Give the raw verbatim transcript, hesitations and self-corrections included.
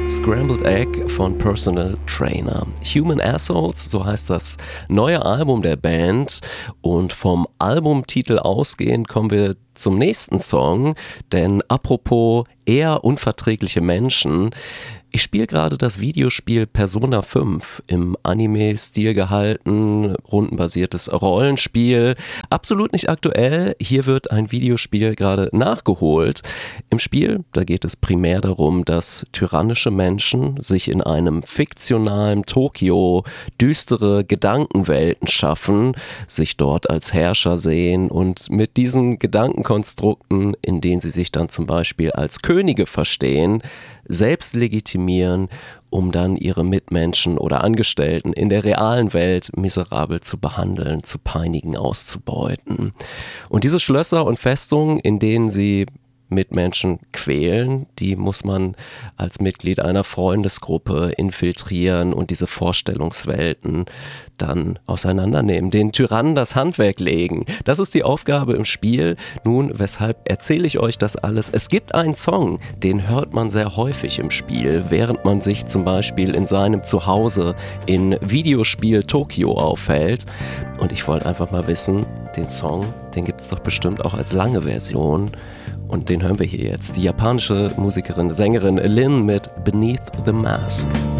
Scrambled Egg von Personal Trainer. Human Assholes, so heißt das neue Album der Band. Und vom Albumtitel ausgehend kommen wir zum nächsten Song, denn apropos eher unverträgliche Menschen, ich spiele gerade das Videospiel Persona fünf im Anime-Stil gehalten, rundenbasiertes Rollenspiel. Absolut nicht aktuell, hier wird ein Videospiel gerade nachgeholt. Im Spiel, da geht es primär darum, dass tyrannische Menschen sich in einem fiktionalen Tokio düstere Gedankenwelten schaffen, sich dort als Herrscher sehen und mit diesen Gedankenkonstrukten, in denen sie sich dann zum Beispiel als Könige verstehen, selbst legitimieren, um dann ihre Mitmenschen oder Angestellten in der realen Welt miserabel zu behandeln, zu peinigen, auszubeuten. Und diese Schlösser und Festungen, in denen sie Mitmenschen quälen, die muss man als Mitglied einer Freundesgruppe infiltrieren und diese Vorstellungswelten dann auseinandernehmen, den Tyrannen das Handwerk legen. Das ist die Aufgabe im Spiel. Nun, weshalb erzähle ich euch das alles? Es gibt einen Song, den hört man sehr häufig im Spiel, während man sich zum Beispiel in seinem Zuhause in Videospiel Tokio aufhält. Und ich wollte einfach mal wissen, den Song, den gibt es doch bestimmt auch als lange Version. Und den hören wir hier jetzt. Die japanische Musikerin, Sängerin Lin mit Beneath the Mask.